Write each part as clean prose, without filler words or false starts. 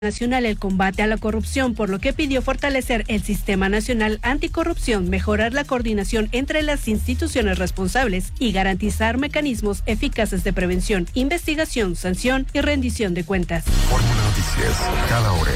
Nacional el combate a la corrupción, por lo que pidió fortalecer el Sistema Nacional Anticorrupción, mejorar la coordinación entre las instituciones responsables y garantizar mecanismos eficaces de prevención, investigación, sanción y rendición de cuentas. Fórmula Noticias, cada hora.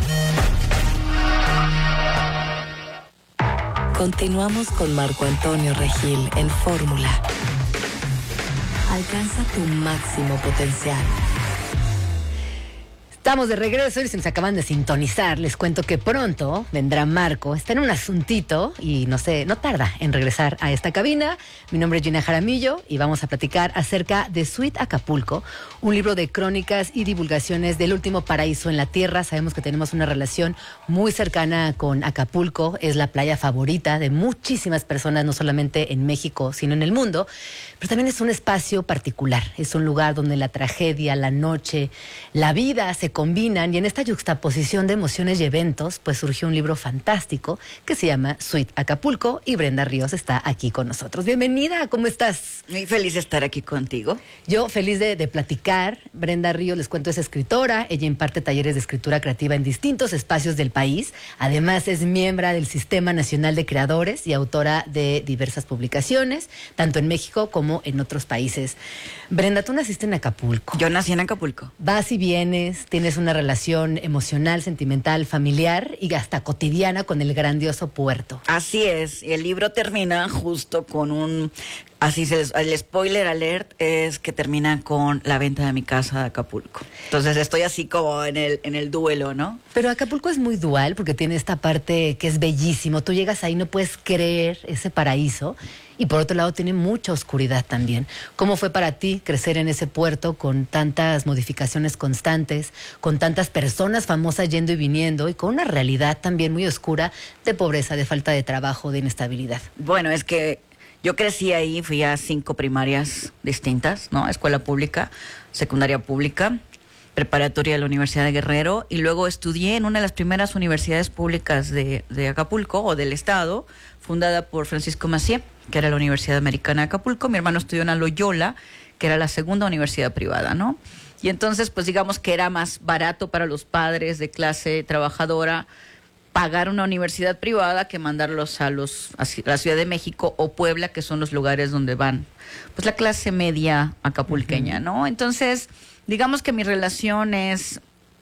Continuamos con Marco Antonio Regil en Fórmula. Alcanza tu máximo potencial. Estamos de regreso y se nos acaban de sintonizar. Les cuento que pronto vendrá Marco. Está en un asuntito y no tarda en regresar a esta cabina. Mi nombre es Gina Jaramillo y vamos a platicar acerca de Sweet Acapulco, un libro de crónicas y divulgaciones del último paraíso en la tierra. Sabemos que tenemos una relación muy cercana con Acapulco. Es la playa favorita de muchísimas personas, no solamente en México, sino en el mundo. Pero también es un espacio particular. Es un lugar donde la tragedia, la noche, la vida se combinan, y en esta yuxtaposición de emociones y eventos, pues surgió un libro fantástico que se llama Sweet Acapulco, y Brenda Ríos está aquí con nosotros. Bienvenida, ¿cómo estás? Muy feliz de estar aquí contigo. Yo feliz de platicar. Brenda Ríos, les cuento, es escritora. Ella imparte talleres de escritura creativa en distintos espacios del país. Además es miembro del Sistema Nacional de Creadores y autora de diversas publicaciones, tanto en México como en otros países. Brenda, tú naciste en Acapulco. Yo nací en Acapulco. Vas y vienes, tienes una relación emocional, sentimental, familiar y hasta cotidiana con el grandioso puerto. Así es, y el libro termina justo con el spoiler alert es que termina con la venta de mi casa de Acapulco. Entonces estoy así como en el duelo, ¿no? Pero Acapulco es muy dual porque tiene esta parte que es bellísimo. Tú llegas ahí, no puedes creer ese paraíso. Y por otro lado tiene mucha oscuridad también. ¿Cómo fue para ti crecer en ese puerto con tantas modificaciones constantes, con tantas personas famosas yendo y viniendo y con una realidad también muy oscura de pobreza, de falta de trabajo, de inestabilidad? Bueno, es que yo crecí ahí, fui a 5 primarias distintas, ¿no? Escuela pública, secundaria pública, preparatoria de la Universidad de Guerrero, y luego estudié en una de las primeras universidades públicas de Acapulco o del estado, fundada por Francisco Macié, que era la Universidad Americana de Acapulco. Mi hermano estudió en la Loyola, que era la segunda universidad privada, ¿no? Y entonces, pues digamos que era más barato para los padres de clase trabajadora pagar una universidad privada que mandarlos a la Ciudad de México o Puebla, que son los lugares donde van pues la clase media acapulqueña, ¿no? Entonces, digamos que mi relación es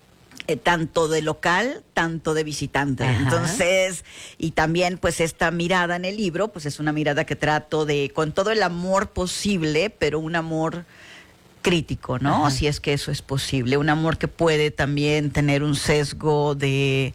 tanto de local, tanto de visitante. Ajá. Entonces, y también pues esta mirada en el libro, pues es una mirada que trato de, con todo el amor posible, pero un amor crítico, ¿no? Ajá. Si es que eso es posible. Un amor que puede también tener un sesgo de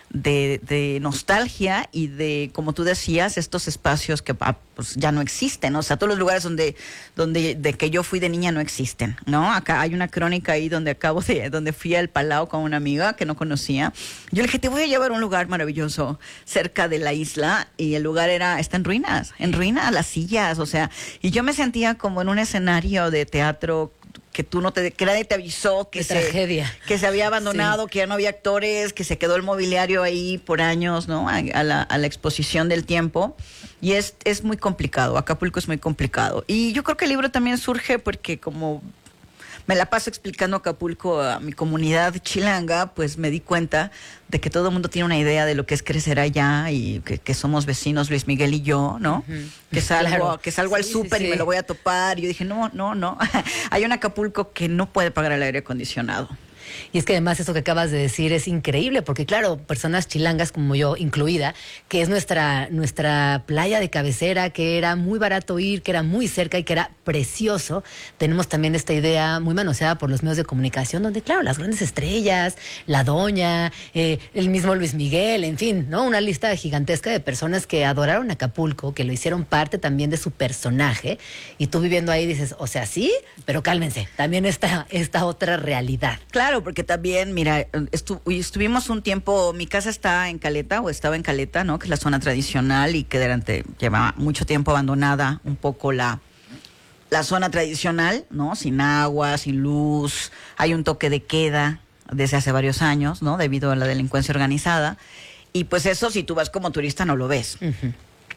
nostalgia y de, como tú decías, estos espacios que pues ya no existen, ¿no? O sea, todos los lugares donde de que yo fui de niña no existen, ¿no? Acá hay una crónica ahí donde fui al Palau con una amiga que no conocía. Yo le dije, te voy a llevar a un lugar maravilloso cerca de la isla, y el lugar está en ruinas, las sillas, o sea, y yo me sentía como en un escenario de teatro que nadie te avisó que se había abandonado, sí, que ya no había actores, que se quedó el mobiliario ahí por años, ¿no? A la exposición del tiempo. Y es muy complicado, Acapulco es muy complicado. Y yo creo que el libro también surge porque como me la paso explicando Acapulco a mi comunidad chilanga, pues me di cuenta de que todo el mundo tiene una idea de lo que es crecer allá, y que somos vecinos Luis Miguel y yo, ¿no? Uh-huh. Que salgo al súper y me lo voy a topar. Y yo dije, no. Hay un Acapulco que no puede pagar el aire acondicionado. Y es que además eso que acabas de decir es increíble, porque claro, personas chilangas como yo incluida, que es nuestra playa de cabecera, que era muy barato ir, que era muy cerca y que era precioso, tenemos también esta idea muy manoseada por los medios de comunicación, donde claro, las grandes estrellas, la doña, el mismo Luis Miguel, en fin, ¿no? Una lista gigantesca de personas que adoraron Acapulco, que lo hicieron parte también de su personaje, y tú viviendo ahí dices, o sea, sí, pero cálmense, también esta otra realidad. Claro, porque también, mira, estuvimos un tiempo, mi casa estaba en Caleta, ¿no? Que es la zona tradicional, y que llevaba mucho tiempo abandonada un poco la zona tradicional, ¿no? Sin agua, sin luz, hay un toque de queda desde hace varios años, ¿no? Debido a la delincuencia organizada, y pues eso, si tú vas como turista no lo ves. Uh-huh.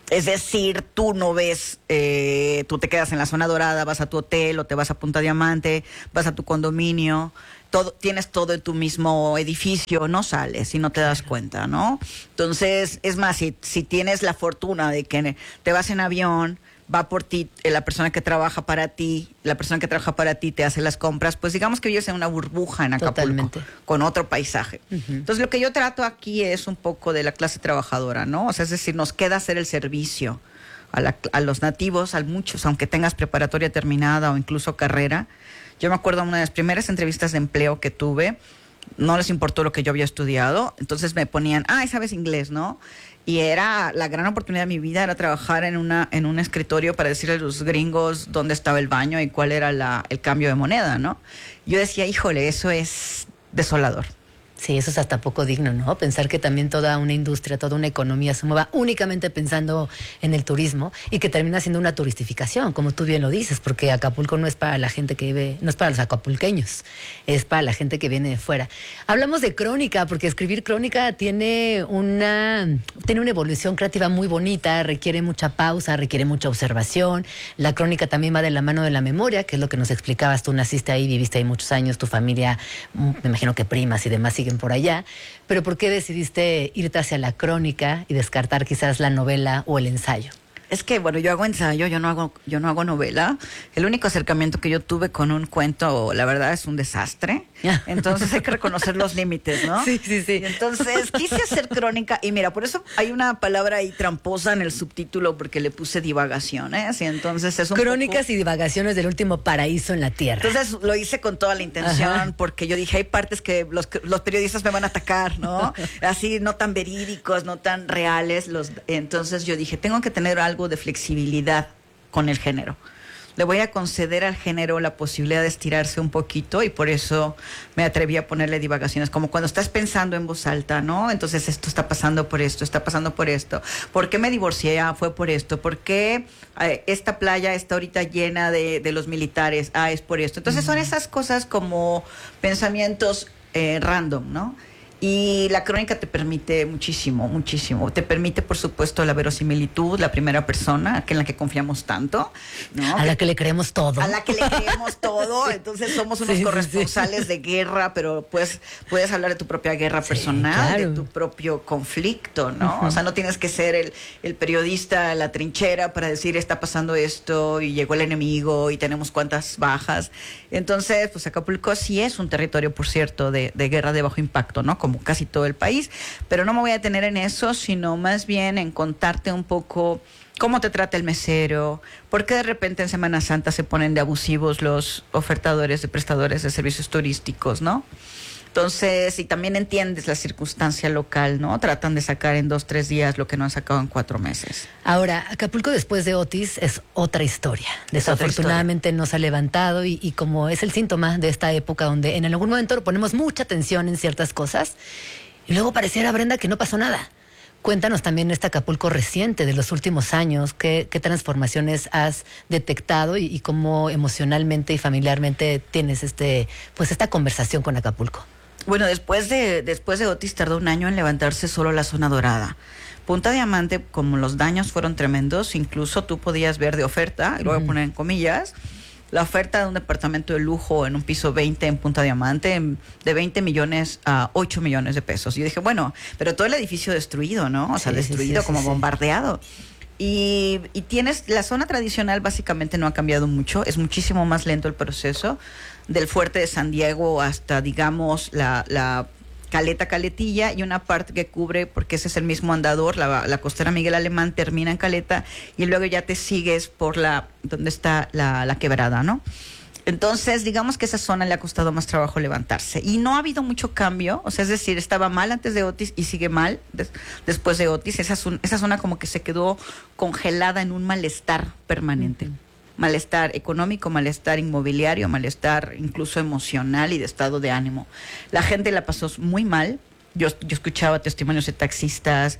Es decir, tú no ves, tú te quedas en la zona dorada, vas a tu hotel o te vas a Punta Diamante, vas a tu condominio, tienes todo en tu mismo edificio, no sales y no te das cuenta, ¿no? Entonces, es más, si tienes la fortuna de que te vas en avión, va por ti, la persona que trabaja para ti te hace las compras, pues digamos que vives en una burbuja en Acapulco. Totalmente. Con otro paisaje. Entonces lo que yo trato aquí es un poco de la clase trabajadora, ¿no? O sea, es decir, nos queda hacer el servicio a los nativos, a muchos, aunque tengas preparatoria terminada o incluso carrera. Yo me acuerdo de una de las primeras entrevistas de empleo que tuve, no les importó lo que yo había estudiado, entonces me ponían, ¿sabes inglés, no? Y era la gran oportunidad de mi vida, era trabajar en un escritorio para decirle a los gringos dónde estaba el baño y cuál era el cambio de moneda, ¿no? Yo decía, híjole, eso es desolador. Sí, eso es hasta poco digno, ¿no? Pensar que también toda una industria, toda una economía se mueva únicamente pensando en el turismo y que termina siendo una turistificación, como tú bien lo dices, porque Acapulco no es para la gente que vive, no es para los acapulqueños, es para la gente que viene de fuera. Hablamos de crónica, porque escribir crónica tiene una evolución creativa muy bonita, requiere mucha pausa, requiere mucha observación. La crónica también va de la mano de la memoria, que es lo que nos explicabas. Tú naciste ahí, viviste ahí muchos años, tu familia, me imagino que primas y demás siguen por allá, pero ¿por qué decidiste irte hacia la crónica y descartar quizás la novela o el ensayo? Es que, bueno, yo hago ensayo, yo no hago novela. El único acercamiento que yo tuve con un cuento, la verdad, es un desastre. Entonces hay que reconocer los límites, ¿no? Sí, sí, sí. Y entonces quise hacer crónica, y mira, por eso hay una palabra ahí tramposa en el subtítulo, porque le puse divagaciones, y entonces es un Crónicas poco... y divagaciones del último paraíso en la tierra. Entonces lo hice con toda la intención, porque yo dije, hay partes que los periodistas me van a atacar, ¿no? Así, no tan verídicos, no tan reales. Entonces yo dije, tengo que tener algo de flexibilidad con el género. Le voy a conceder al género la posibilidad de estirarse un poquito, y por eso me atreví a ponerle divagaciones, como cuando estás pensando en voz alta, ¿no? Entonces esto está pasando por esto, está pasando por esto. ¿Por qué me divorcié? Fue por esto. ¿Por qué esta playa está ahorita llena de los militares? Es por esto. Entonces son esas cosas como pensamientos random, ¿no? Y la crónica te permite muchísimo, muchísimo. Te permite, por supuesto, la verosimilitud, la primera persona, en la que confiamos tanto, ¿no? A la que le creemos todo. A la que le creemos todo. Sí. Entonces somos unos corresponsales de guerra, pero pues puedes hablar de tu propia guerra personal, claro, de tu propio conflicto, ¿no? O sea, no tienes que ser el periodista en la trinchera para decir, está pasando esto y llegó el enemigo y tenemos cuántas bajas. Entonces, pues Acapulco sí es un territorio, por cierto, de guerra de bajo impacto, ¿no? Como casi todo el país, pero no me voy a detener en eso, sino más bien en contarte un poco cómo te trata el mesero, por qué de repente en Semana Santa se ponen de abusivos los ofertadores de prestadores de servicios turísticos, ¿no? Entonces, y también entiendes la circunstancia local, ¿no? Tratan de sacar en 2-3 días lo que no han sacado en 4 meses. Ahora, Acapulco después de Otis es otra historia. Desafortunadamente no se ha levantado y como es el síntoma de esta época donde en algún momento ponemos mucha atención en ciertas cosas y luego pareciera, Brenda, que no pasó nada. Cuéntanos también este Acapulco reciente de los últimos años, qué transformaciones has detectado y cómo emocionalmente y familiarmente tienes esta conversación con Acapulco. Bueno, después de Otis tardó 1 año en levantarse solo la zona dorada. Punta Diamante, como los daños fueron tremendos, incluso tú podías ver de oferta, y lo voy a poner en comillas, la oferta de un departamento de lujo en un piso 20 en Punta Diamante, de 20 millones a 8 millones de pesos. Y yo dije, bueno, pero todo el edificio destruido, ¿no? O sea, destruido, como bombardeado. Y tienes, la zona tradicional básicamente no ha cambiado mucho, es muchísimo más lento el proceso, del fuerte de San Diego hasta, digamos, la Caletilla, y una parte que cubre, porque ese es el mismo andador, la costera Miguel Alemán termina en Caleta, y luego ya te sigues por donde está la quebrada, ¿no? Entonces, digamos que esa zona le ha costado más trabajo levantarse. Y no ha habido mucho cambio, o sea, es decir, estaba mal antes de Otis y sigue mal después de Otis. Esa zona como que se quedó congelada en un malestar permanente. Malestar económico, malestar inmobiliario, malestar incluso emocional y de estado de ánimo. La gente la pasó muy mal. Yo escuchaba testimonios de taxistas,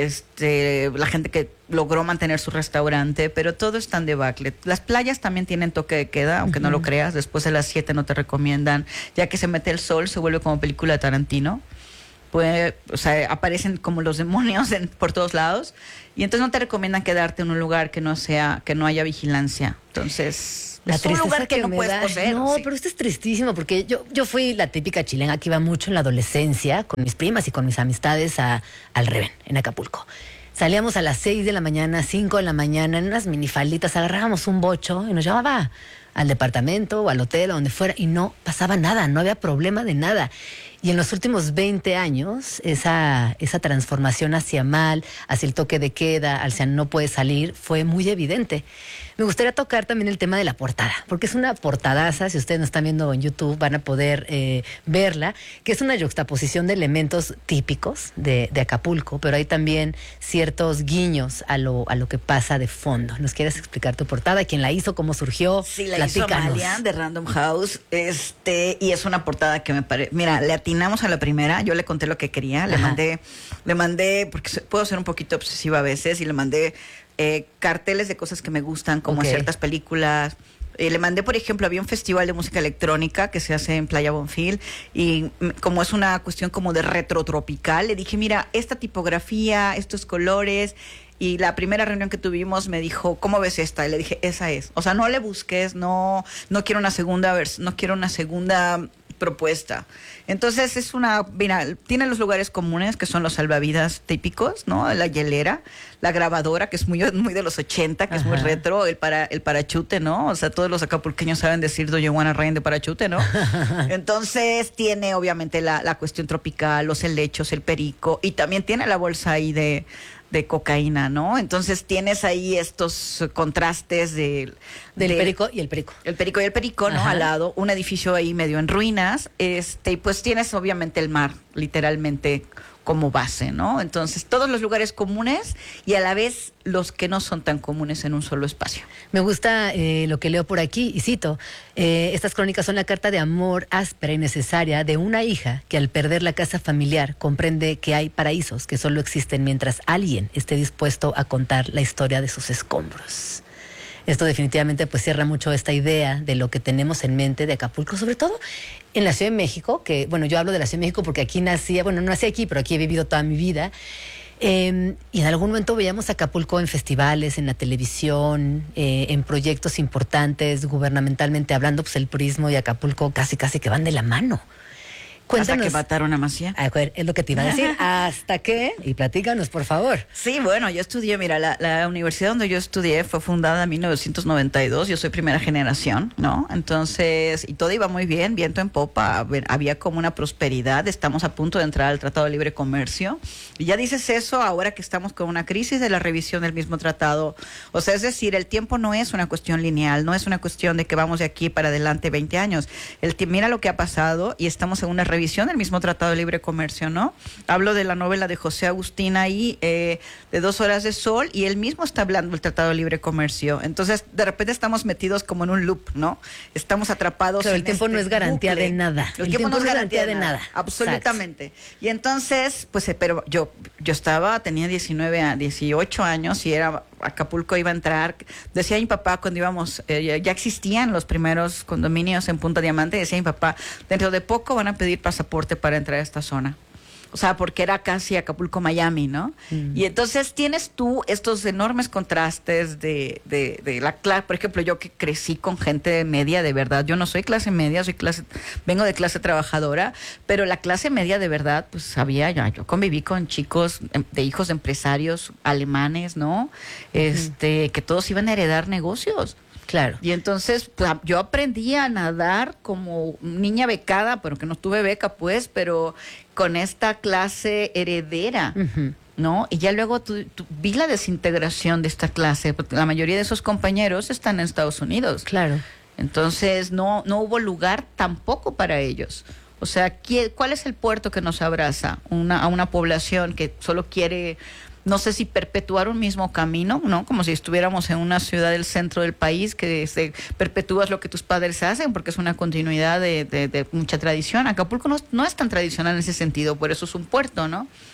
la gente que logró mantener su restaurante, pero todo está en debacle. Las playas también tienen toque de queda, aunque no lo creas. Después de las 7 no te recomiendan. Ya que se mete el sol, se vuelve como película de Tarantino. pues, o sea, aparecen como los demonios por todos lados, y entonces no te recomiendan quedarte en un lugar que no haya vigilancia. Entonces, La es un tristeza lugar que no me puedes da. poseer. No, sí. pero esto es tristísimo porque yo fui la típica chilena que iba mucho en la adolescencia con mis primas y con mis amistades al Reven, en Acapulco. Salíamos a las 6 de la mañana, 5 de la mañana, en unas minifalditas, agarrábamos un bocho y nos llevaba al departamento o al hotel o donde fuera y no pasaba nada, no había problema de nada. Y en los últimos 20 años, esa transformación hacia mal, hacia el toque de queda, hacia no puede salir, fue muy evidente. Me gustaría tocar también el tema de la portada, porque es una portadaza, si ustedes nos están viendo en YouTube van a poder verla, que es una yuxtaposición de elementos típicos de Acapulco, pero hay también ciertos guiños a lo que pasa de fondo. ¿Nos quieres explicar tu portada? ¿Quién la hizo? ¿Cómo surgió? Sí, la hizo Amalia de Random House, y es una portada que me parece, mira, le atinamos a la primera, yo le conté lo que quería, le mandé, porque puedo ser un poquito obsesiva a veces, y le mandé carteles de cosas que me gustan, como ciertas películas. Le mandé, por ejemplo, había un festival de música electrónica que se hace en Playa Bonfil, y como es una cuestión como de retrotropical, le dije, mira, esta tipografía, estos colores. Y la primera reunión que tuvimos me dijo, ¿cómo ves esta? Y le dije, esa es. O sea, no le busques, no quiero una segunda propuesta. Entonces mira, tiene los lugares comunes que son los salvavidas típicos, ¿no? La hielera, la grabadora, que es muy de los 80, que es muy retro, el parachute, ¿no? O sea, todos los acapulqueños saben decir Do you wanna rain de parachute, ¿no? Entonces tiene obviamente la cuestión tropical, los helechos, el perico, y también tiene la bolsa ahí de cocaína, ¿no? Entonces tienes ahí estos contrastes del perico y el perico. El perico y el perico, ¿no? Al lado, un edificio ahí medio en ruinas, y pues tienes obviamente el mar, literalmente como base, ¿no? Entonces, todos los lugares comunes y a la vez los que no son tan comunes en un solo espacio. Me gusta lo que leo por aquí y cito, estas crónicas son la carta de amor áspera y necesaria de una hija que al perder la casa familiar comprende que hay paraísos que solo existen mientras alguien esté dispuesto a contar la historia de sus escombros. Esto definitivamente pues cierra mucho esta idea de lo que tenemos en mente de Acapulco, sobre todo en la Ciudad de México, que bueno, yo hablo de la Ciudad de México porque aquí nací, bueno, no nací aquí, pero aquí he vivido toda mi vida. Y en algún momento veíamos Acapulco en festivales, en la televisión, en proyectos importantes, gubernamentalmente hablando, pues el turismo y Acapulco casi que van de la mano. Cuéntanos. Hasta que mataron a Macía. A ver, es lo que te iba a decir. ¿Hasta qué? Y platícanos, por favor. Sí, bueno, yo estudié, mira, la universidad donde yo estudié fue fundada en 1992, yo soy primera generación, ¿no? Entonces, y todo iba muy bien, viento en popa, había como una prosperidad, estamos a punto de entrar al Tratado de Libre Comercio, y ya dices eso ahora que estamos con una crisis de la revisión del mismo tratado. O sea, es decir, el tiempo no es una cuestión lineal, no es una cuestión de que vamos de aquí para adelante 20 años. Mira lo que ha pasado y estamos en una revisión del mismo Tratado de Libre Comercio, ¿no? Hablo de la novela de José Agustín ahí, de 2 horas de sol, y él mismo está hablando del Tratado de Libre Comercio. Entonces, de repente estamos metidos como en un loop, ¿no? Estamos atrapados Pero el en tiempo no es garantía bucle. de nada. El tiempo no es garantía de nada. Absolutamente. Exacto. Y entonces, pues, pero yo tenía 18 años y Acapulco iba a entrar, decía mi papá cuando íbamos, ya existían los primeros condominios en Punta Diamante, decía mi papá, dentro de poco van a pedir pasaporte para entrar a esta zona. O sea, porque era casi Acapulco, Miami, ¿no? Y entonces tienes tú estos enormes contrastes de la clase. Por ejemplo, yo que crecí con gente media de verdad, yo no soy clase media, vengo de clase trabajadora, pero la clase media de verdad, pues yo conviví con chicos de hijos de empresarios alemanes, ¿no? Que todos iban a heredar negocios. Claro. Y entonces pues, yo aprendí a nadar como niña becada, pero que no tuve beca, pues, pero con esta clase heredera, ¿no? Y ya luego vi la desintegración de esta clase, porque la mayoría de esos compañeros están en Estados Unidos. Claro. Entonces no hubo lugar tampoco para ellos. O sea, ¿cuál es el puerto que nos abraza? A una población que solo quiere, no sé si perpetuar un mismo camino, ¿no? Como si estuviéramos en una ciudad del centro del país que perpetúas lo que tus padres hacen porque es una continuidad de mucha tradición. Acapulco no es tan tradicional en ese sentido, por eso es un puerto, ¿no?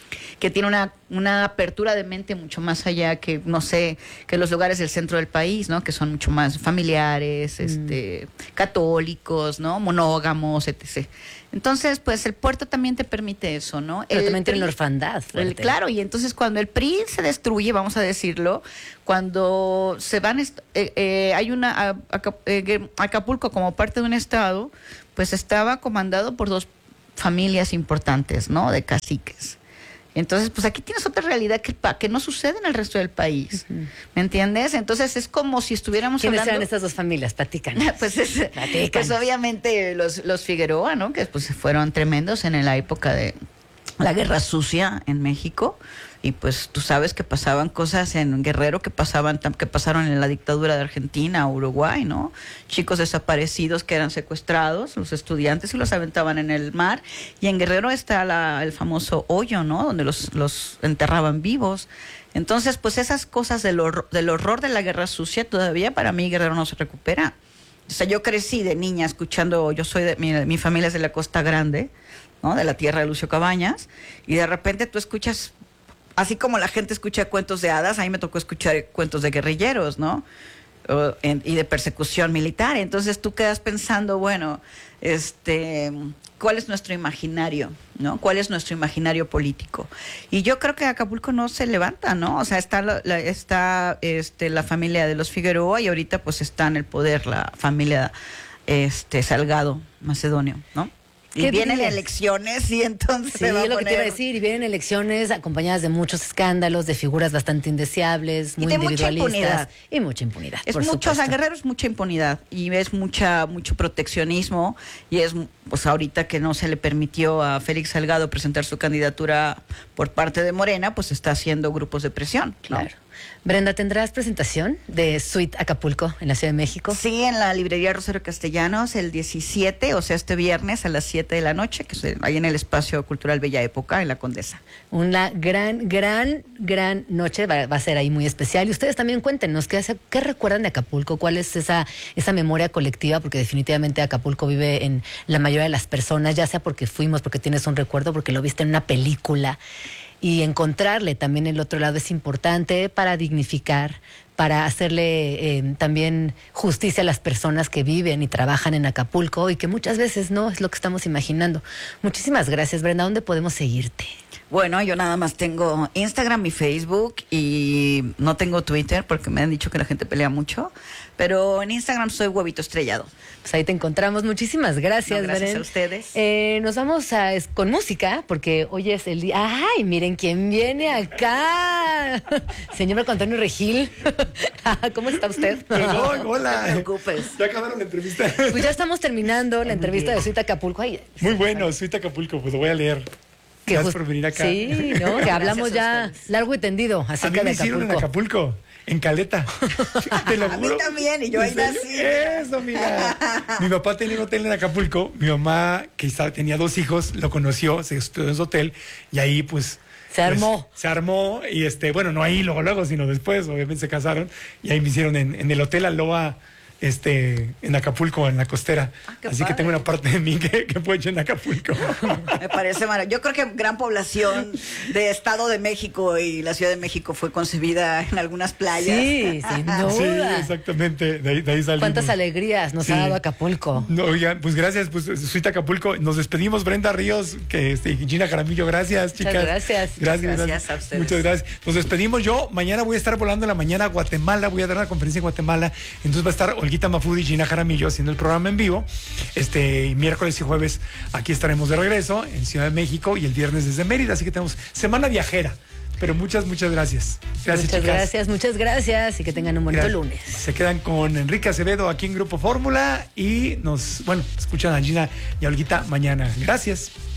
que tiene una apertura de mente mucho más allá que, no sé, que los lugares del centro del país, ¿no? Que son mucho más familiares, católicos, ¿no? Monógamos, etc. Entonces, pues el puerto también te permite eso, ¿no? Pero también tiene la orfandad fuerte. Claro, y entonces cuando el PRI se destruye, vamos a decirlo, cuando se van, hay una, Acapulco como parte de un estado, pues estaba comandado por dos familias importantes, ¿no? De caciques. Entonces, pues aquí tienes otra realidad que no sucede en el resto del país. Uh-huh. ¿Me entiendes? Entonces es como si estuviéramos ¿Quiénes hablando... eran estas dos familias? Platícanos. Pues obviamente los Figueroa, ¿no? Que pues fueron tremendos en la época de la Guerra Sucia en México. Y pues tú sabes que pasaban cosas en Guerrero que pasaron en la dictadura de Argentina, Uruguay, ¿no? Chicos desaparecidos que eran secuestrados, los estudiantes, y los aventaban en el mar. Y en Guerrero está el famoso hoyo, ¿no? Donde los enterraban vivos. Entonces, pues esas cosas del horror de la Guerra Sucia, todavía para mí Guerrero no se recupera. O sea, yo crecí de niña escuchando, mi familia es de la Costa Grande, ¿no? De la tierra de Lucio Cabañas, y de repente tú escuchas... Así como la gente escucha cuentos de hadas, a mí me tocó escuchar cuentos de guerrilleros, ¿no? Y de persecución militar. Entonces tú quedas pensando, bueno, ¿cuál es nuestro imaginario, ¿no? ¿Cuál es nuestro imaginario político? Y yo creo que Acapulco no se levanta, ¿no? O sea, está la familia de los Figueroa, y ahorita pues está en el poder la familia Salgado Macedonio, ¿no? Y vienen elecciones y entonces sí, es lo que te iba a decir, y vienen elecciones acompañadas de muchos escándalos, de figuras bastante indeseables, muy individualistas. Y mucha impunidad. Es mucho, o sea, Guerrero es mucha impunidad y es mucho proteccionismo, y es, pues ahorita que no se le permitió a Félix Salgado presentar su candidatura por parte de Morena, pues está haciendo grupos de presión, ¿no? Claro. Brenda, ¿tendrás presentación de Suite Acapulco en la Ciudad de México? Sí, en la librería Rosario Castellanos el 17, o sea, este viernes a las 7 de la noche, que es ahí en el Espacio Cultural Bella Época, en la Condesa. Una gran noche, va a ser ahí muy especial. Y ustedes también cuéntenos, ¿qué recuerdan de Acapulco? ¿Cuál es esa memoria colectiva? Porque definitivamente Acapulco vive en la mayoría de las personas, ya sea porque fuimos, porque tienes un recuerdo, porque lo viste en una película. Y encontrarle también el otro lado es importante para dignificar, para hacerle también justicia a las personas que viven y trabajan en Acapulco, y que muchas veces no es lo que estamos imaginando. Muchísimas gracias, Brenda. ¿Dónde podemos seguirte? Bueno, yo nada más tengo Instagram y Facebook, y no tengo Twitter porque me han dicho que la gente pelea mucho, pero en Instagram soy Huevito Estrellado. Pues ahí te encontramos. Muchísimas gracias, no, gracias Beren. a ustedes. Nos vamos con música, porque hoy es el día... ¡Ay, miren quién viene acá! Señor Marco Antonio Regil. ¿Cómo está usted? Perdón, hola. No te preocupes. ¿Ya acabaron la entrevista? Pues ya estamos terminando la entrevista de Suite Acapulco. Ay, muy bueno, Suite Acapulco, pues lo voy a leer. Gracias por venir acá. Sí, ¿no? Que hablamos ya largo y tendido acerca de Acapulco. A mí me hicieron en Acapulco, en Caleta. Te lo juro. A mí también, y yo ahí nací. Eso, mira. Mi papá tenía un hotel en Acapulco. Mi mamá, que tenía 2 hijos, lo conoció, se estudió en su hotel, y ahí pues... Se armó. Se armó, y bueno, no ahí luego, sino después, obviamente se casaron, y ahí me hicieron en el Hotel Aloha, en Acapulco, en la costera. Así padre. Que tengo una parte de mí que fue hecha en Acapulco. Me parece maravilloso. Yo creo que gran población de Estado de México y la Ciudad de México fue concebida en algunas playas. Sí, sin duda. Sí, exactamente. De ahí salimos. ¿Cuántas alegrías nos ha dado Acapulco? No, oigan, pues gracias, pues Suite Acapulco. Nos despedimos, Brenda Ríos, Gina Jaramillo, gracias, chicas. Muchas gracias. Gracias a ustedes. Muchas gracias. Nos despedimos. Yo mañana voy a estar volando en la mañana a Guatemala, voy a dar una conferencia en Guatemala. Entonces va a estar Olguita Mafudi y Gina Jaramillo haciendo el programa en vivo. Y miércoles y jueves aquí estaremos de regreso en Ciudad de México, y el viernes desde Mérida. Así que tenemos semana viajera. Pero muchas gracias. Muchas gracias, y que tengan un bonito lunes. Se quedan con Enrique Acevedo aquí en Grupo Fórmula, y escuchan a Gina y a Olguita mañana. Gracias.